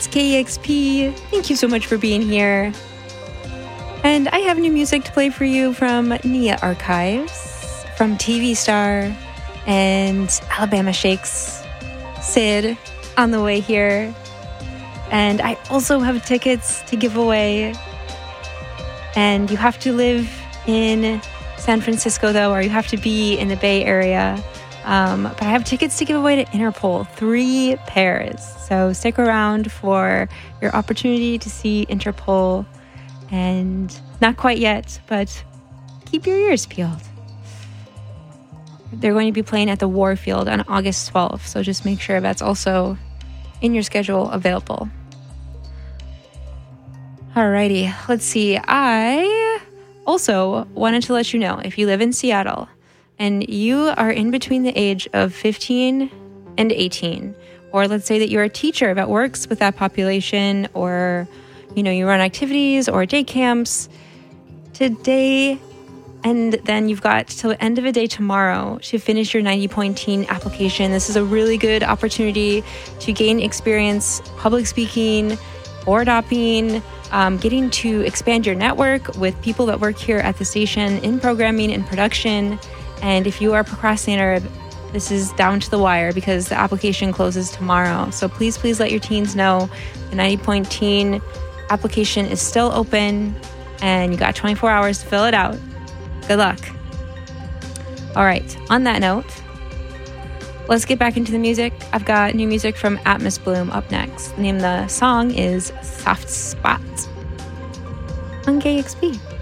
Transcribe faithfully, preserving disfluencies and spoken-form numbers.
It's K E X P. Thank you so much for being here. And I have new music to play for you from Nia Archives, from T V Star, and Alabama Shakes, Sid, on the way here. And I also have tickets to give away. And you have to live in San Francisco, though, or you have to be in the Bay Area. Um, but I have tickets to give away to Interpol, three pairs. So stick around for your opportunity to see Interpol. And not quite yet, but keep your ears peeled. They're going to be playing at the Warfield on August twelfth. So just make sure that's also in your schedule available. Alrighty, let's see. I also wanted to let you know, if you live in Seattle and you are in between the age of fifteen and eighteen, or let's say that you're a teacher that works with that population, or you know, you run activities or day camps, today and then you've got till the end of the day tomorrow to finish your ninety point teen application. This is a really good opportunity to gain experience public speaking, board hopping, um, getting to expand your network with people that work here at the station in programming and production. And if you are a procrastinator, this is down to the wire because the application closes tomorrow. So please, please let your teens know the ninety point teen application is still open and you got twenty-four hours to fill it out. Good luck. All right, on that note, let's get back into the music. I've got new music from Atmos Bloom up next. The name of the song is Soft Spot on K E X P.